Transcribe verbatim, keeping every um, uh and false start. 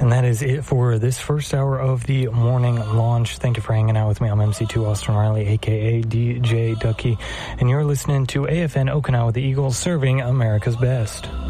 And that is it for this first hour of the morning launch. Thank you for hanging out with me. I'm M C two Austin Riley, a k a. D J Ducky, and you're listening to A F N Okinawa, the Eagles, serving America's best.